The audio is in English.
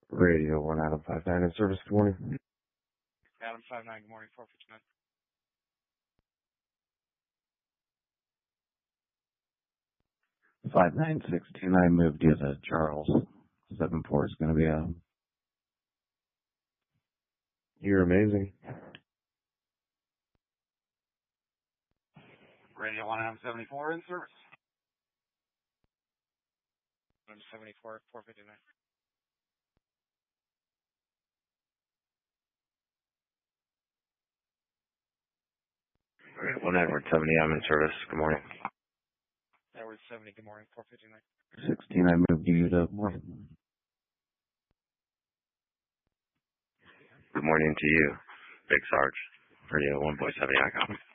Radio 1 Adam 59 in service. Good morning. Adam 59, good morning, 459. Five nine 16. I moved you to Charles. 7-4 is going to be Adam. You're amazing. Radio 1 Adam 74 in service. Adam 74, 459. Radio 1 Edward 70. I'm in service. Good morning. Edward 70, good morning, 459. 16. I moved you to morning. Good morning to you, Big Sarge. Radio 1.70. I got